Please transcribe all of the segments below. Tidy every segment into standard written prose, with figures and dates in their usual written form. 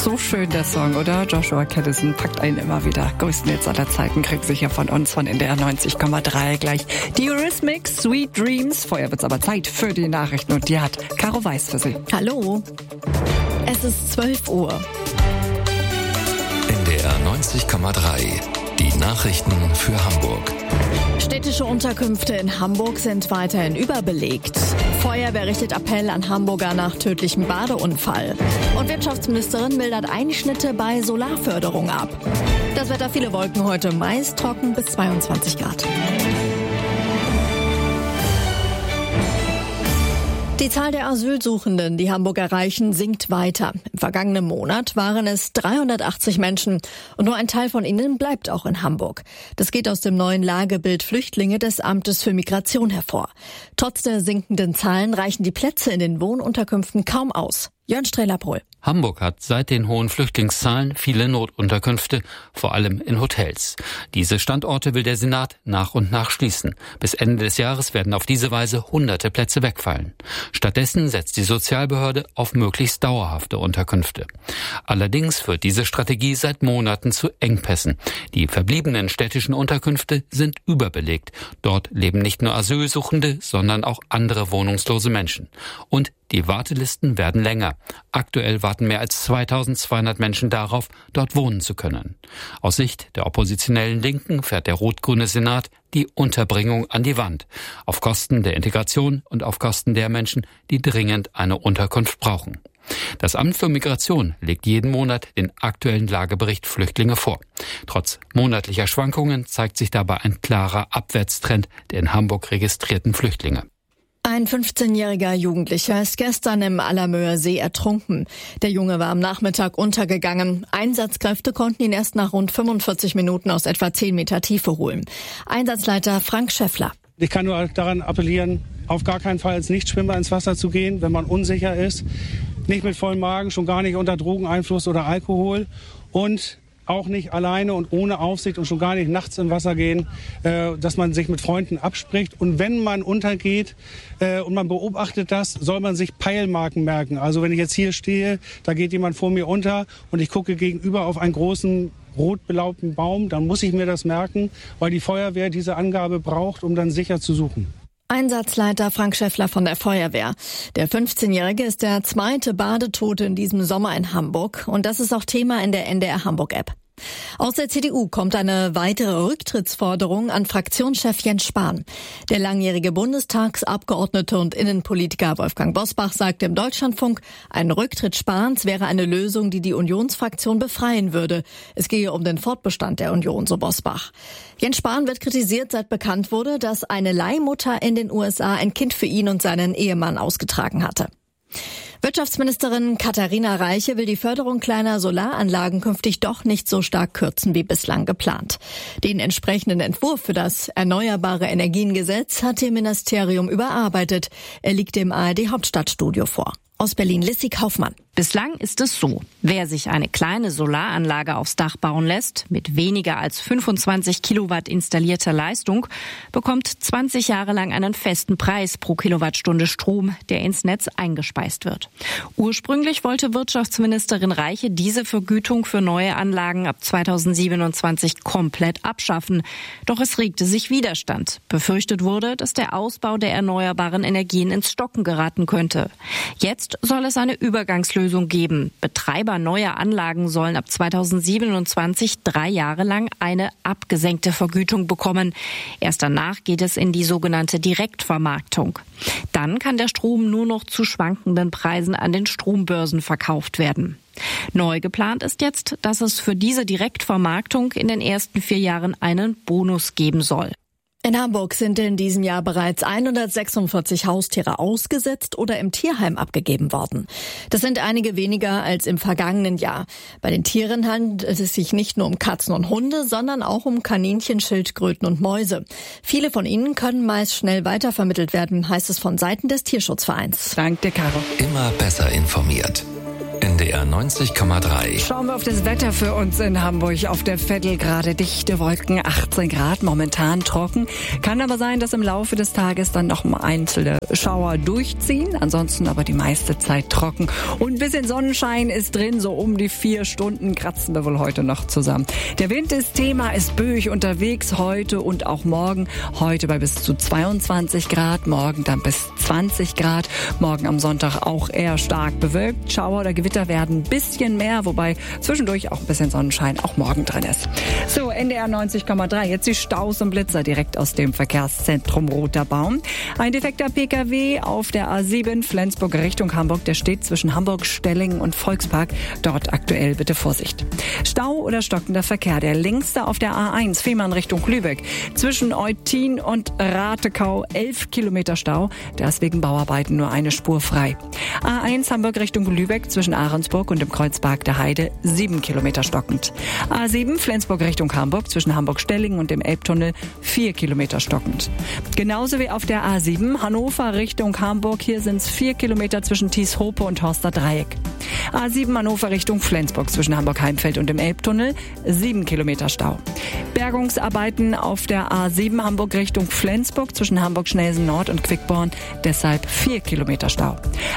So schön der Song, oder? Joshua Caddison packt einen immer wieder. Größten Hits aller Zeiten kriegt sicher von uns von NDR 90,3 gleich die Eurythmics, Sweet Dreams. Vorher wird's aber Zeit für die Nachrichten und die hat Caro Weiß für Sie. Hallo. Es ist 12 Uhr. NDR 90,3. Die Nachrichten für Hamburg. Städtische Unterkünfte in Hamburg sind weiterhin überbelegt. Feuerwehr richtet Appell an Hamburger nach tödlichem Badeunfall. Und Wirtschaftsministerin mildert Einschnitte bei Solarförderung ab. Das Wetter, viele Wolken heute, meist trocken bis 22 Grad. Die Zahl der Asylsuchenden, die Hamburg erreichen, sinkt weiter. Im vergangenen Monat waren es 380 Menschen und nur ein Teil von ihnen bleibt auch in Hamburg. Das geht aus dem neuen Lagebild Flüchtlinge des Amtes für Migration hervor. Trotz der sinkenden Zahlen reichen die Plätze in den Wohnunterkünften kaum aus. Jörn Strehler-Brohl. Hamburg hat seit den hohen Flüchtlingszahlen viele Notunterkünfte, vor allem in Hotels. Diese Standorte will der Senat nach und nach schließen. Bis Ende des Jahres werden auf diese Weise hunderte Plätze wegfallen. Stattdessen setzt die Sozialbehörde auf möglichst dauerhafte Unterkünfte. Allerdings führt diese Strategie seit Monaten zu Engpässen. Die verbliebenen städtischen Unterkünfte sind überbelegt. Dort leben nicht nur Asylsuchende, sondern auch andere wohnungslose Menschen. Und die Wartelisten werden länger. Aktuell warten mehr als 2200 Menschen darauf, dort wohnen zu können. Aus Sicht der oppositionellen Linken fährt der rot-grüne Senat die Unterbringung an die Wand. Auf Kosten der Integration und auf Kosten der Menschen, die dringend eine Unterkunft brauchen. Das Amt für Migration legt jeden Monat den aktuellen Lagebericht Flüchtlinge vor. Trotz monatlicher Schwankungen zeigt sich dabei ein klarer Abwärtstrend der in Hamburg registrierten Flüchtlinge. Ein 15-jähriger Jugendlicher ist gestern im Allermöer See ertrunken. Der Junge war am Nachmittag untergegangen. Einsatzkräfte konnten ihn erst nach rund 45 Minuten aus etwa 10 Meter Tiefe holen. Einsatzleiter Frank Schäffler. Ich kann nur daran appellieren, auf gar keinen Fall als Nichtschwimmer ins Wasser zu gehen, wenn man unsicher ist. Nicht mit vollem Magen, schon gar nicht unter Drogeneinfluss oder Alkohol und auch nicht alleine und ohne Aufsicht und schon gar nicht nachts im Wasser gehen, dass man sich mit Freunden abspricht. Und wenn man untergeht und man beobachtet das, soll man sich Peilmarken merken. Also wenn ich jetzt hier stehe, da geht jemand vor mir unter und ich gucke gegenüber auf einen großen rot belaubten Baum, dann muss ich mir das merken, weil die Feuerwehr diese Angabe braucht, um dann sicher zu suchen. Einsatzleiter Frank Schäffler von der Feuerwehr. Der 15-Jährige ist der zweite Badetote in diesem Sommer in Hamburg. Und das ist auch Thema in der NDR Hamburg-App. Aus der CDU kommt eine weitere Rücktrittsforderung an Fraktionschef Jens Spahn. Der langjährige Bundestagsabgeordnete und Innenpolitiker Wolfgang Bosbach sagte im Deutschlandfunk, ein Rücktritt Spahns wäre eine Lösung, die die Unionsfraktion befreien würde. Es gehe um den Fortbestand der Union, so Bosbach. Jens Spahn wird kritisiert, seit bekannt wurde, dass eine Leihmutter in den USA ein Kind für ihn und seinen Ehemann ausgetragen hatte. Wirtschaftsministerin Katharina Reiche will die Förderung kleiner Solaranlagen künftig doch nicht so stark kürzen wie bislang geplant. Den entsprechenden Entwurf für das Erneuerbare Energiengesetz hat ihr Ministerium überarbeitet. Er liegt dem ARD Hauptstadtstudio vor. Aus Berlin Lissy Kaufmann. Bislang ist es so, wer sich eine kleine Solaranlage aufs Dach bauen lässt, mit weniger als 25 Kilowatt installierter Leistung, bekommt 20 Jahre lang einen festen Preis pro Kilowattstunde Strom, der ins Netz eingespeist wird. Ursprünglich wollte Wirtschaftsministerin Reiche diese Vergütung für neue Anlagen ab 2027 komplett abschaffen. Doch es regte sich Widerstand. Befürchtet wurde, dass der Ausbau der erneuerbaren Energien ins Stocken geraten könnte. Jetzt soll es eine Übergangslösung geben. Betreiber neuer Anlagen sollen ab 2027 3 Jahre lang eine abgesenkte Vergütung bekommen. Erst danach geht es in die sogenannte Direktvermarktung. Dann kann der Strom nur noch zu schwankenden Preisen an den Strombörsen verkauft werden. Neu geplant ist jetzt, dass es für diese Direktvermarktung in den ersten 4 Jahren einen Bonus geben soll. In Hamburg sind in diesem Jahr bereits 146 Haustiere ausgesetzt oder im Tierheim abgegeben worden. Das sind einige weniger als im vergangenen Jahr. Bei den Tieren handelt es sich nicht nur um Katzen und Hunde, sondern auch um Kaninchen, Schildkröten und Mäuse. Viele von ihnen können meist schnell weitervermittelt werden, heißt es von Seiten des Tierschutzvereins. Dank dir, Caro. Immer besser informiert. NDR NDR 90,3. Schauen wir auf das Wetter für uns in Hamburg. Auf der Veddel gerade dichte Wolken, 18 Grad, momentan trocken. Kann aber sein, dass im Laufe des Tages dann noch mal einzelne Schauer durchziehen. Ansonsten aber die meiste Zeit trocken. Und ein bisschen Sonnenschein ist drin, so um die 4 Stunden kratzen wir wohl heute noch zusammen. Der Wind ist Thema, ist böig unterwegs heute und auch morgen. Heute bei bis zu 22 Grad, morgen dann bis 20 Grad. Morgen am Sonntag auch eher stark bewölkt. Schauer oder Gewitter werden ein bisschen mehr, wobei zwischendurch auch ein bisschen Sonnenschein auch morgen drin ist. So, NDR 90,3. Jetzt die Staus und Blitzer direkt aus dem Verkehrszentrum Roter Baum. Ein defekter PKW auf der A7 Flensburg Richtung Hamburg. Der steht zwischen Hamburg, Stellingen und Volkspark. Dort aktuell bitte Vorsicht. Stau oder stockender Verkehr. Der längste auf der A1 Fehmarn Richtung Lübeck. Zwischen Eutin und Ratekau 11 Kilometer Stau. Da ist wegen Bauarbeiten nur eine Spur frei. A1 Hamburg Richtung Lübeck zwischen Ahrensburg und dem Kreuzpark der Heide 7 Kilometer stockend. A7 Flensburg Richtung Hamburg zwischen Hamburg-Stellingen und dem Elbtunnel 4 Kilometer stockend. Genauso wie auf der A7 Hannover Richtung Hamburg. Hier sind es 4 Kilometer zwischen Thieshope und Horster Dreieck. A7 Hannover Richtung Flensburg zwischen Hamburg-Heimfeld und dem Elbtunnel 7 Kilometer Stau. Bergungsarbeiten auf der A7 Hamburg Richtung Flensburg zwischen Hamburg-Schnelsen Nord und Quickborn, deshalb 4 Kilometer Stau.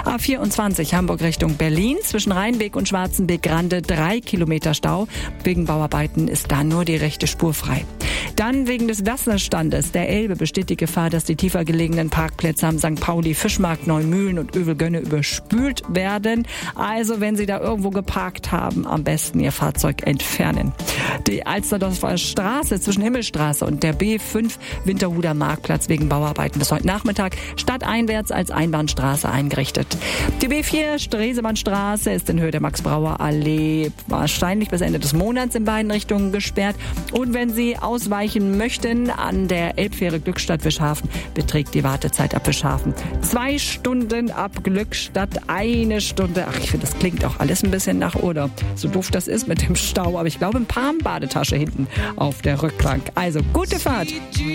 A24 Hamburg Richtung Berlin zwischen Rheinbeek und Schwarzenbeek-Grande 3 Kilometer Stau. Wegen Bauarbeiten ist da nur die rechte Spur frei. Dann wegen des Wasserstandes der Elbe besteht die Gefahr, dass die tiefer gelegenen Parkplätze am St. Pauli, Fischmarkt, Neumühlen und Övelgönne überspült werden. Also wenn Sie da irgendwo geparkt haben, am besten Ihr Fahrzeug entfernen. Die Alsterdorfer Straße zwischen Himmelstraße und der B5 Winterhuder Marktplatz wegen Bauarbeiten bis heute Nachmittag stadteinwärts als Einbahnstraße eingerichtet. Die B4 Stresemannstraße ist in Höhe der Max-Brauer-Allee wahrscheinlich bis Ende des Monats in beiden Richtungen gesperrt. Und wenn Sie ausweichen möchten an der Elbfähre Glückstadt-Wischhafen, beträgt die Wartezeit ab Wischhafen 2 Stunden ab Glückstadt, 1 Stunde. Ach, ich finde, das klingt auch alles ein bisschen nach Urlaub. So doof das ist mit dem Stau, aber ich glaube, ein paar Badetasche hinten auf der Rückbank. Also, gute Fahrt.